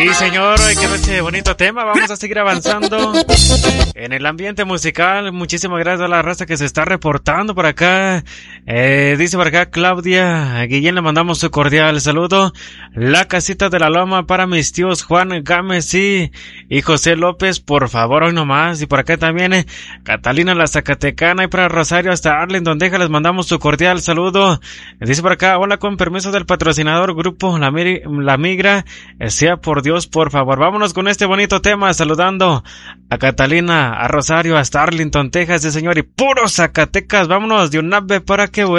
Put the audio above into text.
Sí, señor, qué noche, bonito tema. Vamos a seguir avanzando en el ambiente musical. Muchísimas gracias a la raza que se está reportando por acá. Dice por acá Claudia a Guillén, le mandamos su cordial saludo. La casita de la loma para mis tíos Juan Gámez y José López, por favor, hoy nomás. Y por acá también Catalina la Zacatecana, y para Rosario hasta Arlington, les mandamos su cordial saludo. Dice por acá, hola, con permiso del patrocinador Grupo La Migra, sea por Dios, por favor. Vámonos con este bonito tema, saludando a Catalina, a Rosario, hasta Arlington, Texas, sí, señor, y puro Zacatecas. Vámonos de un ave para que vuelva.